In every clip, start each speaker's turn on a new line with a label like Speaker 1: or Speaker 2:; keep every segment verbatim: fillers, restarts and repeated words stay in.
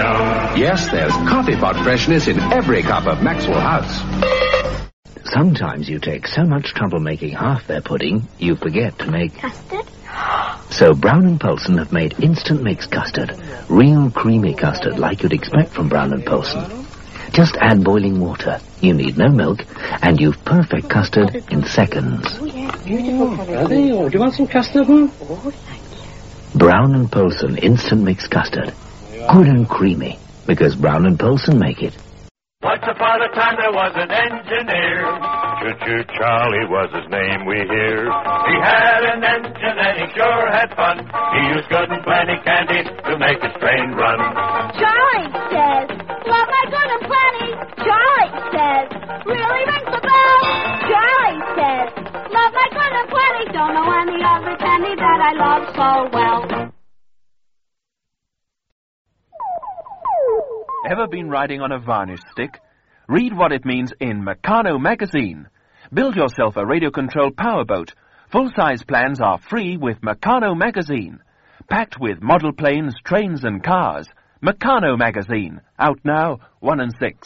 Speaker 1: down.
Speaker 2: Yes, there's coffee pot freshness in every cup of Maxwell House.
Speaker 3: Sometimes you take so much trouble making half their pudding, you forget to make...
Speaker 4: Custard?
Speaker 3: So Brown and Poulsen have made instant mix custard. Real creamy custard like you'd expect from Brown and Poulsen. Just add boiling water. You need no milk, and you've perfect custard in seconds.
Speaker 4: Oh, yeah, beautiful.
Speaker 5: Oh, do you want some custard, huh?
Speaker 4: Oh, thank you.
Speaker 3: Brown and Poulsen instant mix custard. Good and creamy, because Brown and Poulsen make it.
Speaker 1: Once upon a time there was an engineer. Choo-choo Charlie was his name, we hear. He had an engine and he sure had fun. He used good and plenty candy to make his train run.
Speaker 4: Charlie says, love my good and plenty. Charlie says, really rings the bell. Charlie says, love my good and plenty. Don't know any other candy that I love so well.
Speaker 6: Ever been riding on a varnish stick? Read what it means in Meccano magazine. Build yourself a radio-controlled powerboat. Full-size plans are free with Meccano magazine. Packed with model planes, trains and cars. Meccano magazine. Out now, one and six.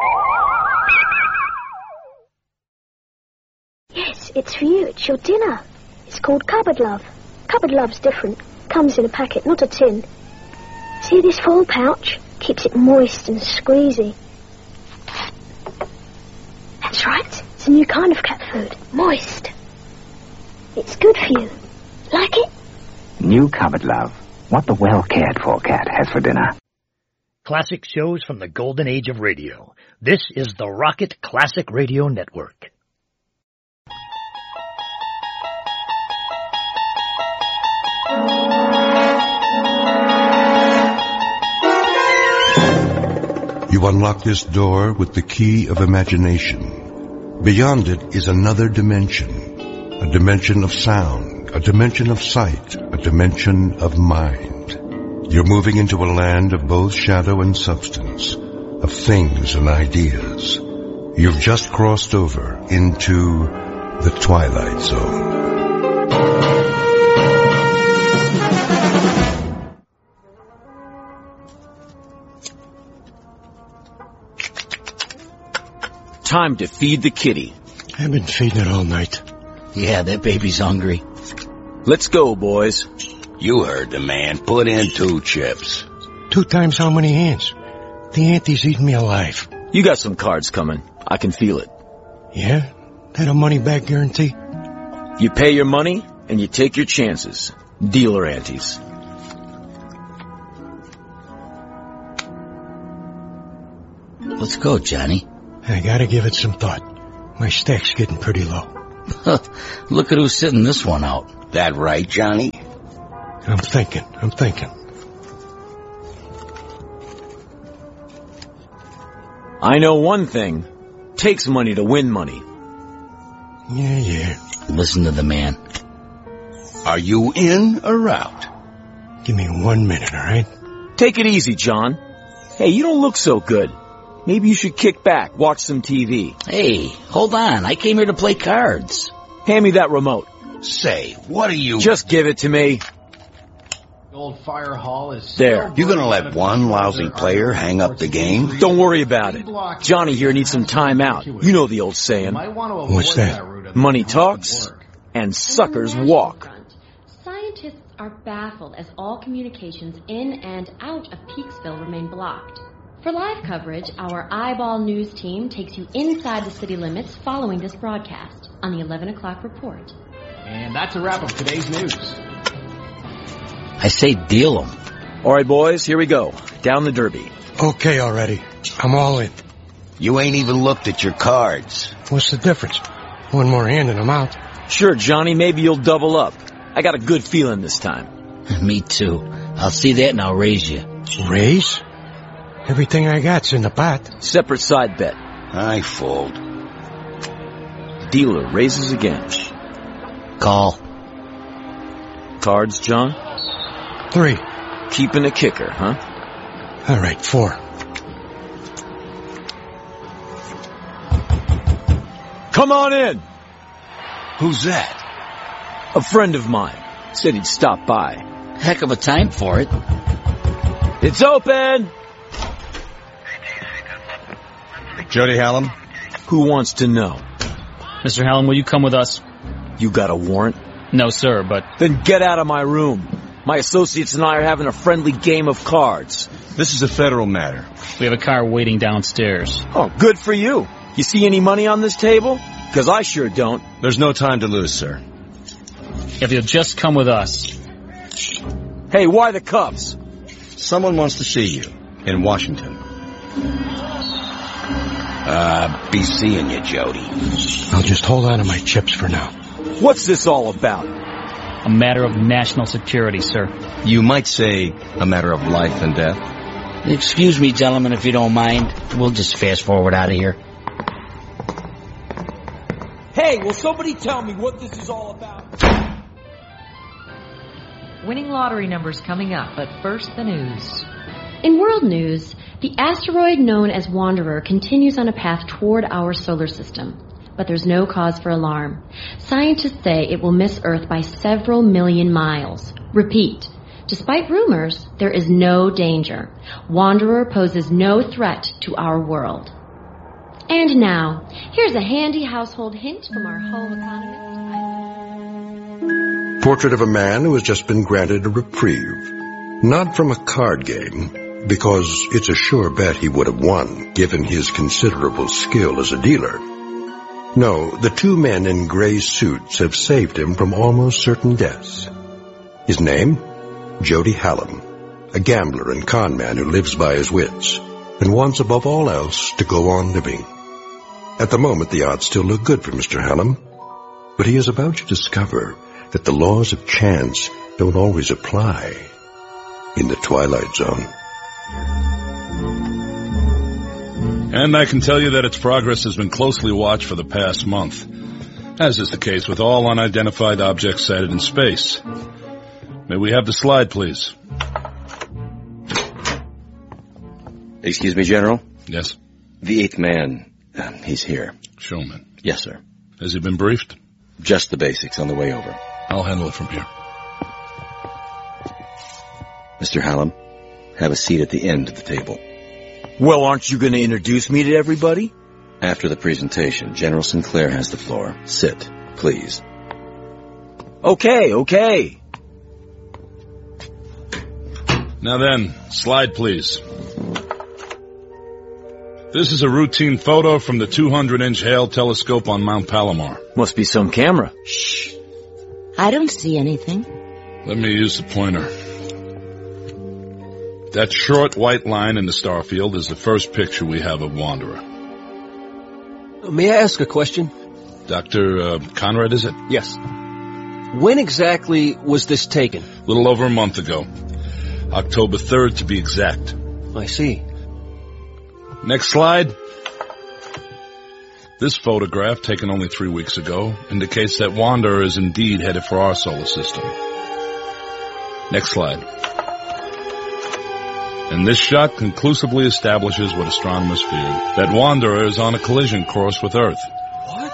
Speaker 4: Yes, it's for you. It's your dinner. It's called Cupboard Love. Cupboard Love's different. Comes in a packet, not a tin. See this foil pouch? Keeps it moist and squeezy. That's right. It's a new kind of cat food. Moist. It's good for you. Like it?
Speaker 3: New Cupboard Love. What the well-cared-for cat has for dinner.
Speaker 7: Classic shows from the golden age of radio. This is the Rocket Classic Radio Network.
Speaker 8: You unlock this door with the key of imagination. Beyond it is another dimension, a dimension of sound, a dimension of sight, a dimension of mind. You're moving into a land of both shadow and substance, of things and ideas. You've just crossed over into the Twilight Zone.
Speaker 9: Time to feed the kitty.
Speaker 10: I've been feeding it all night.
Speaker 9: Yeah, that baby's hungry. Let's go, boys.
Speaker 11: You heard the man. Put in two chips.
Speaker 10: Two times how many hands? The auntie's eating me alive.
Speaker 9: You got some cards coming. I can feel it.
Speaker 10: Yeah? That a money-back guarantee?
Speaker 9: You pay your money, and you take your chances. Dealer aunties.
Speaker 11: Let's go, Johnny.
Speaker 10: I gotta give it some thought. My stack's getting pretty low.
Speaker 11: Look at who's sitting this one out. That right, Johnny?
Speaker 10: I'm thinking, I'm thinking.
Speaker 9: I know one thing. Takes money to win money.
Speaker 10: Yeah, yeah.
Speaker 11: Listen to the man. Are you in or out?
Speaker 10: Give me one minute, all right?
Speaker 9: Take it easy, John. Hey, you don't look so good. Maybe you should kick back, watch some T V.
Speaker 11: Hey, hold on. I came here to play cards.
Speaker 9: Hand me that remote.
Speaker 11: Say, what are you...
Speaker 9: Just give it to me.
Speaker 12: Old fire hall is...
Speaker 9: There.
Speaker 11: You gonna let one lousy player hang up the game?
Speaker 9: Don't worry about it. Johnny here needs some time out. You know the old saying.
Speaker 10: What's that?
Speaker 9: Money talks and suckers walk.
Speaker 13: Scientists are baffled as all communications in and out of Peaksville remain blocked. For live coverage, our Eyeball News team takes you inside the city limits following this broadcast on the eleven o'clock report.
Speaker 12: And that's a wrap of today's news.
Speaker 11: I say deal them.
Speaker 9: All right, boys, here we go. Down the derby.
Speaker 10: Okay already. I'm all in.
Speaker 11: You ain't even looked at your cards.
Speaker 10: What's the difference? One more hand and I'm out.
Speaker 9: Sure, Johnny, maybe you'll double up. I got a good feeling this time.
Speaker 11: Me too. I'll see that and I'll raise you.
Speaker 10: Raise? Everything I got's in the pot.
Speaker 9: Separate side bet.
Speaker 11: I fold.
Speaker 9: Dealer raises again.
Speaker 11: Call.
Speaker 9: Cards, John?
Speaker 10: Three.
Speaker 9: Keeping a kicker, huh?
Speaker 10: All right, four.
Speaker 9: Come on in.
Speaker 11: Who's that?
Speaker 9: A friend of mine. Said he'd stop by.
Speaker 11: Heck of a time for it.
Speaker 9: It's open.
Speaker 14: Jody Hallam?
Speaker 9: Who wants to know?
Speaker 15: Mister Hallam, will you come with us?
Speaker 9: You got a warrant?
Speaker 15: No, sir, but...
Speaker 9: Then get out of my room. My associates and I are having a friendly game of cards.
Speaker 14: This is a federal matter.
Speaker 15: We have a car waiting downstairs.
Speaker 9: Oh, good for you. You see any money on this table? Because I sure don't.
Speaker 14: There's no time to lose, sir.
Speaker 15: If you'll just come with us.
Speaker 9: Hey, why the cuffs?
Speaker 14: Someone wants to see you in Washington.
Speaker 11: Uh, be seeing you, Jody.
Speaker 10: I'll just hold on to my chips for now.
Speaker 9: What's this all about?
Speaker 15: A matter of national security, sir.
Speaker 14: You might say a matter of life and death.
Speaker 16: Excuse me, gentlemen, if you don't mind. We'll just fast forward out of here.
Speaker 9: Hey, will somebody tell me what this is all about?
Speaker 17: Winning lottery numbers coming up, but first the news.
Speaker 13: In world news, the asteroid known as Wanderer continues on a path toward our solar system. But there's no cause for alarm. Scientists say it will miss Earth by several million miles. Repeat, despite rumors, there is no danger. Wanderer poses no threat to our world. And now, here's a handy household hint from our home economist.
Speaker 8: Portrait of a man who has just been granted a reprieve. Not from a card game, because it's a sure bet he would have won, given his considerable skill as a dealer. No, the two men in gray suits have saved him from almost certain deaths. His name? Jody Hallam, a gambler and con man who lives by his wits, and wants above all else to go on living. At the moment, the odds still look good for Mister Hallam, but he is about to discover that the laws of chance don't always apply in the Twilight Zone.
Speaker 18: And I can tell you that its progress has been closely watched for the past month, as is the case with all unidentified objects sighted in space. May we have the slide, please?
Speaker 11: Excuse me, General?
Speaker 18: Yes?
Speaker 11: The eighth man, uh, he's here.
Speaker 18: Showman?
Speaker 11: Yes, sir.
Speaker 18: Has he been briefed?
Speaker 11: Just the basics on the way over.
Speaker 18: I'll handle it from here.
Speaker 11: Mister Hallam, have a seat at the end of the table.
Speaker 9: Well, aren't you going to introduce me to everybody?
Speaker 11: After the presentation, General Sinclair has the floor. Sit, please.
Speaker 9: Okay, okay.
Speaker 18: Now then, slide, please. This is a routine photo from the two hundred inch Hale telescope on Mount Palomar.
Speaker 9: Must be some camera.
Speaker 19: Shh. I don't see anything.
Speaker 18: Let me use the pointer. That short white line in the star field is the first picture we have of Wanderer.
Speaker 5: May I ask a question?
Speaker 18: Doctor Uh, Conrad, is it?
Speaker 5: Yes. When exactly was this taken?
Speaker 18: A little over a month ago. October third, to be exact.
Speaker 5: I see.
Speaker 18: Next slide. This photograph, taken only three weeks ago, indicates that Wanderer is indeed headed for our solar system. Next slide. And this shot conclusively establishes what astronomers feared, that Wanderer is on a collision course with Earth.
Speaker 5: What?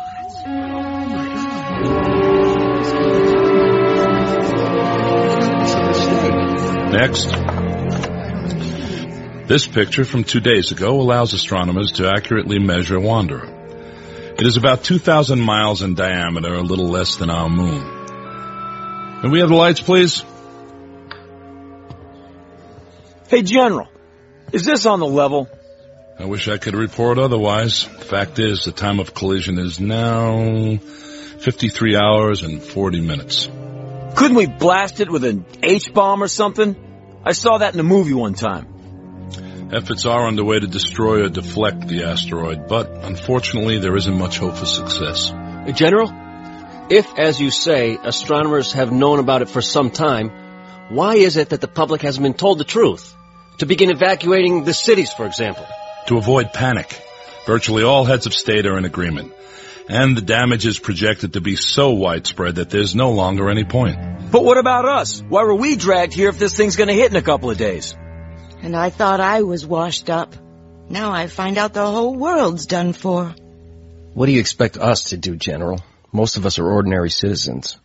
Speaker 18: Next. This picture from two days ago allows astronomers to accurately measure Wanderer. It is about two thousand miles in diameter, a little less than our moon. Can we have the lights, please?
Speaker 9: Hey, General, is this on the level?
Speaker 18: I wish I could report otherwise. The fact is, the time of collision is now fifty-three hours and forty minutes.
Speaker 9: Couldn't we blast it with an H-bomb or something? I saw that in a movie one time.
Speaker 18: Efforts are underway to destroy or deflect the asteroid, but unfortunately there isn't much hope for success.
Speaker 5: General, if, as you say, astronomers have known about it for some time, why is it that the public hasn't been told the truth? To begin evacuating the cities, for example.
Speaker 18: To avoid panic. Virtually all heads of state are in agreement. And the damage is projected to be so widespread that there's no longer any point.
Speaker 9: But what about us? Why were we dragged here if this thing's going to hit in a couple of days?
Speaker 19: And I thought I was washed up. Now I find out the whole world's done for.
Speaker 5: What do you expect us to do, General? Most of us are ordinary citizens.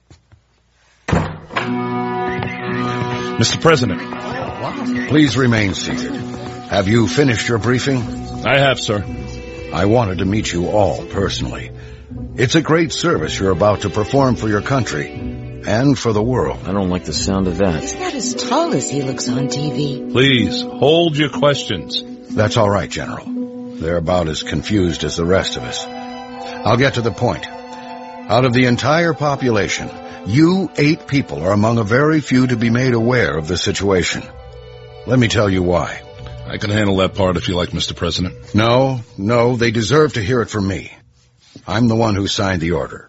Speaker 18: Mister President.
Speaker 11: Please remain seated. Have you finished your briefing?
Speaker 18: I have, sir.
Speaker 11: I wanted to meet you all personally. It's a great service you're about to perform for your country and for the world.
Speaker 9: I don't like the sound of that.
Speaker 19: He's not as tall as he looks on T V.
Speaker 18: Please, hold your questions.
Speaker 11: That's all right, General. They're about as confused as the rest of us. I'll get to the point. Out of the entire population, you eight people are among a very few to be made aware of the situation. Let me tell you why.
Speaker 18: I can handle that part if you like, Mister President.
Speaker 11: No, no, they deserve to hear it from me. I'm the one who signed the order.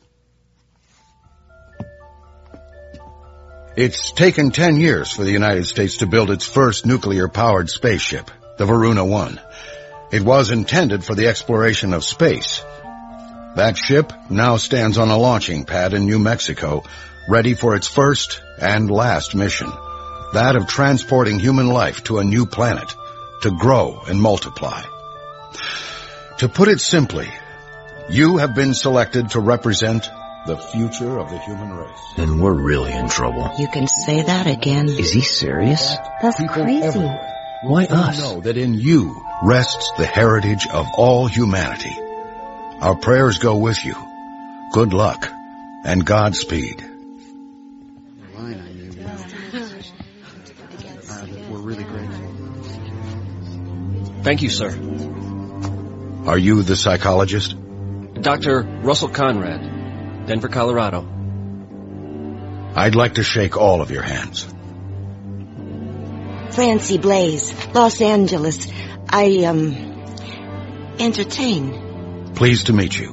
Speaker 11: It's taken ten years for the United States to build its first nuclear-powered spaceship, the Varuna one. It was intended for the exploration of space. That ship now stands on a launching pad in New Mexico, ready for its first and last mission, that of transporting human life to a new planet, to grow and multiply. To put it simply, you have been selected to represent the future of the human race.
Speaker 9: Then we're really in trouble.
Speaker 19: You can say that again.
Speaker 3: Is he serious?
Speaker 19: That's crazy.
Speaker 11: Everywhere.
Speaker 3: Why us?
Speaker 11: Know that in you rests the heritage of all humanity. Our prayers go with you. Good luck and Godspeed.
Speaker 5: Thank you, sir.
Speaker 11: Are you the psychologist?
Speaker 5: Doctor Russell Conrad, Denver, Colorado.
Speaker 11: I'd like to shake all of your hands.
Speaker 19: Francie Blaze, Los Angeles. I, um, entertain.
Speaker 11: Pleased to meet you.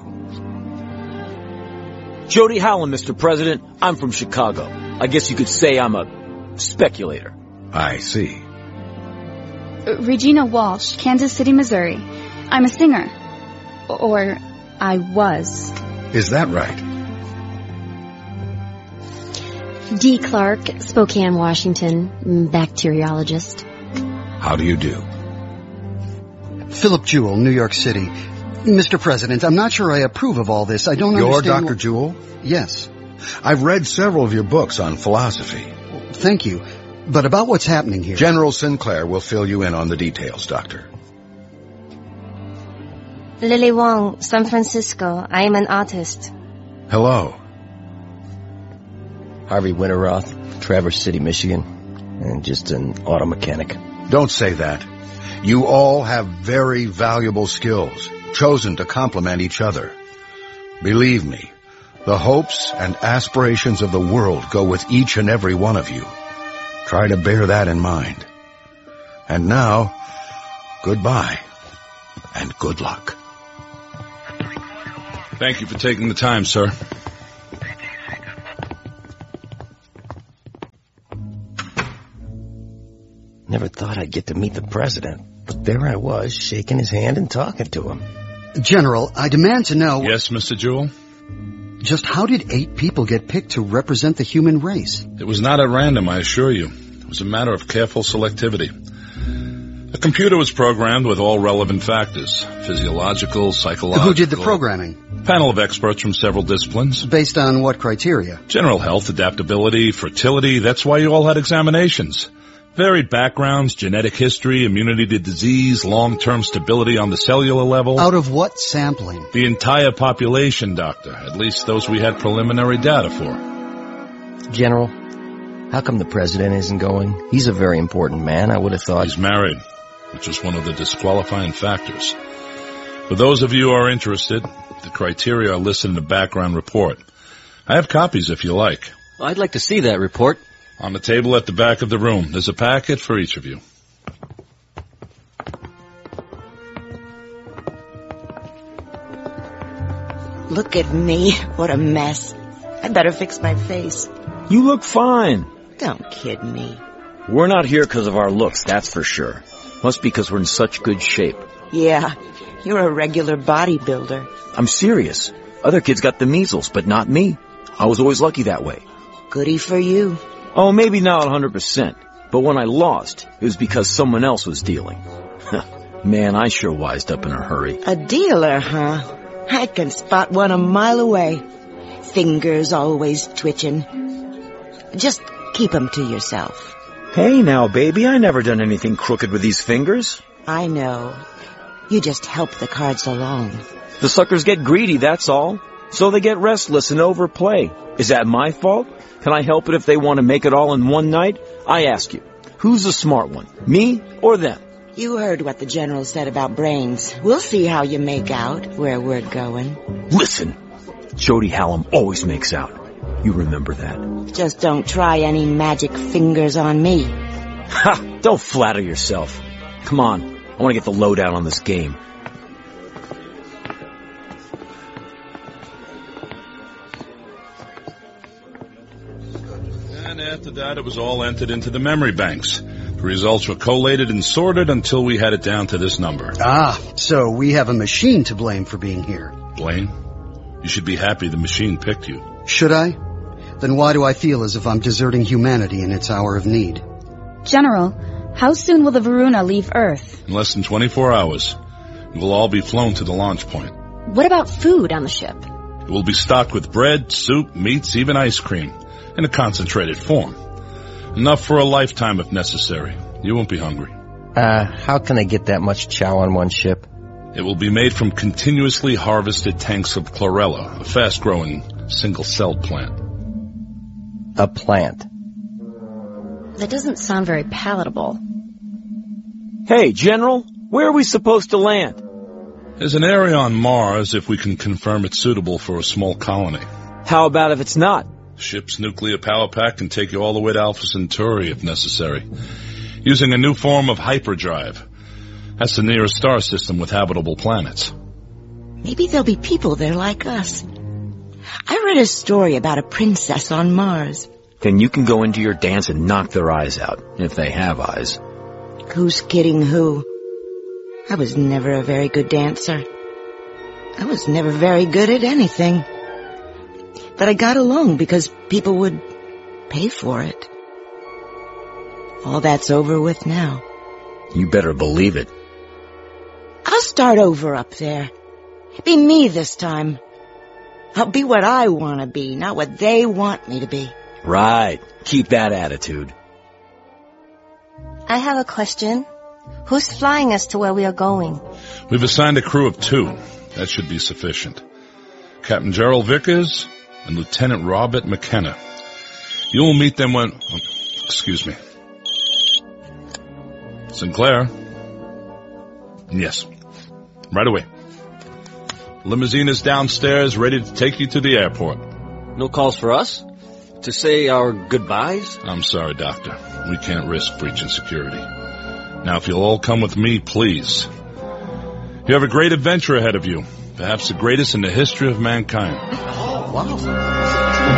Speaker 9: Jody Howland, Mister President. I'm from Chicago. I guess you could say I'm a speculator.
Speaker 11: I see.
Speaker 20: Regina Walsh, Kansas City, Missouri. I'm a singer. Or I was.
Speaker 11: Is that right?
Speaker 13: Dee Clark, Spokane, Washington, bacteriologist.
Speaker 11: How do you do?
Speaker 21: Philip Jewell, New York City. Mister President, I'm not sure I approve of all this. I don't
Speaker 11: You're
Speaker 21: understand...
Speaker 11: Doctor Jewell?
Speaker 21: Yes.
Speaker 11: I've read several of your books on philosophy.
Speaker 21: Thank you. But about what's happening here...
Speaker 11: General Sinclair will fill you in on the details, Doctor.
Speaker 22: Lily Wong, San Francisco. I am an artist.
Speaker 11: Hello.
Speaker 23: Harvey Winterroth, Traverse City, Michigan, and just an auto mechanic.
Speaker 11: Don't say that. You all have very valuable skills, chosen to complement each other. Believe me, the hopes and aspirations of the world go with each and every one of you. Try to bear that in mind. And now, goodbye, and good luck.
Speaker 18: Thank you for taking the time, sir.
Speaker 23: Never thought I'd get to meet the president, but there I was, shaking his hand and talking to him.
Speaker 21: General, I demand to know...
Speaker 18: Yes, Mister Jewell?
Speaker 21: Just how did eight people get picked to represent the human race?
Speaker 18: It was not at random, I assure you. It was a matter of careful selectivity. A computer was programmed with all relevant factors, physiological, psychological...
Speaker 21: Who did the programming?
Speaker 18: Panel of experts from several disciplines.
Speaker 21: Based on what criteria?
Speaker 18: General health, adaptability, fertility. That's why you all had examinations. Varied backgrounds, genetic history, immunity to disease, long-term stability on the cellular level.
Speaker 21: Out of what sampling?
Speaker 18: The entire population, Doctor. At least those we had preliminary data for.
Speaker 23: General, how come the president isn't going? He's a very important man. I would have thought...
Speaker 18: He's married, which was one of the disqualifying factors. For those of you who are interested, the criteria are listed in the background report. I have copies if you like.
Speaker 5: I'd like to see that report.
Speaker 18: On the table at the back of the room. There's a packet for each of you.
Speaker 19: Look at me. What a mess. I better fix my face.
Speaker 9: You look fine.
Speaker 19: Don't kid me.
Speaker 9: We're not here because of our looks, that's for sure. Must be because we're in such good shape.
Speaker 19: Yeah, you're a regular bodybuilder.
Speaker 9: I'm serious. Other kids got the measles, but not me. I was always lucky that way.
Speaker 19: Goody for you.
Speaker 9: Oh, maybe not one hundred percent. But when I lost, it was because someone else was dealing. Man, I sure wised up in a hurry.
Speaker 19: A dealer, huh? I can spot one a mile away. Fingers always twitching. Just keep 'em to yourself.
Speaker 9: Hey now, baby, I never done anything crooked with these fingers.
Speaker 19: I know. You just help the cards along.
Speaker 9: The suckers get greedy, that's all. So they get restless and overplay. Is that my fault? Can I help it if they want to make it all in one night? I ask you, who's the smart one, me or them?
Speaker 19: You heard what the General said about brains. We'll see how you make out where we're going.
Speaker 9: Listen, Jody Hallam always makes out. You remember that.
Speaker 19: Just don't try any magic fingers on me.
Speaker 9: Ha! Don't flatter yourself. Come on, I want to get the lowdown on this game.
Speaker 18: And after that, it was all entered into the memory banks. The results were collated and sorted until we had it down to this number.
Speaker 21: Ah, so we have a machine to blame for being here.
Speaker 18: Blame? You should be happy the machine picked you.
Speaker 21: Should I? Then why do I feel as if I'm deserting humanity in its hour of need?
Speaker 20: General, how soon will the Varuna leave Earth?
Speaker 18: In less than twenty-four hours. We will all be flown to the launch point.
Speaker 13: What about food on the ship?
Speaker 18: It will be stocked with bread, soup, meats, even ice cream, in a concentrated form. Enough for a lifetime if necessary. You won't be hungry.
Speaker 23: Uh, how can I get that much chow on one ship?
Speaker 18: It will be made from continuously harvested tanks of chlorella, a fast-growing, single-celled plant.
Speaker 23: A plant.
Speaker 13: That doesn't sound very palatable.
Speaker 9: Hey, General, where are we supposed to land?
Speaker 18: There's an area on Mars if we can confirm it's suitable for a small colony.
Speaker 9: How about if it's not?
Speaker 18: Ship's nuclear power pack can take you all the way to Alpha Centauri if necessary, using a new form of hyperdrive. That's the nearest star system with habitable planets.
Speaker 19: Maybe there'll be people there like us. I read a story about a princess on Mars.
Speaker 9: Then you can go into your dance and knock their eyes out, if they have eyes.
Speaker 19: Who's kidding who? I was never a very good dancer. I was never very good at anything. But I got along because people would pay for it. All that's over with now.
Speaker 9: You better believe it.
Speaker 19: I'll start over up there. Be me this time. I'll be what I want to be, not what they want me to be.
Speaker 9: Right. Keep that attitude.
Speaker 22: I have a question. Who's flying us to where we are going?
Speaker 18: We've assigned a crew of two. That should be sufficient. Captain Gerald Vickers and Lieutenant Robert McKenna. You will meet them when... Oh, excuse me. Sinclair? Yes. Right away. Limousine is downstairs, ready to take you to the airport.
Speaker 5: No calls for us? To say our goodbyes?
Speaker 18: I'm sorry, Doctor. We can't risk breaching security. Now, if you'll all come with me, please. You have a great adventure ahead of you. Perhaps the greatest in the history of mankind.
Speaker 21: Oh, wow.